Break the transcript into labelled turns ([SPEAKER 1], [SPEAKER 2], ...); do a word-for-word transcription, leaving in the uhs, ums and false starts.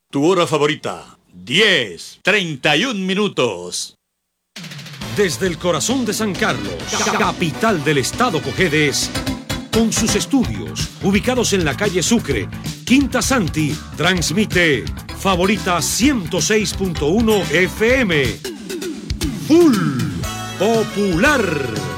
[SPEAKER 1] Tu hora favorita, diez, treinta y un minutos.
[SPEAKER 2] Desde el corazón de San Carlos, capital del estado Cojedes, con sus estudios ubicados en la calle Sucre, Quinta Santi, transmite Favorita ciento seis punto uno F M. Full Popular.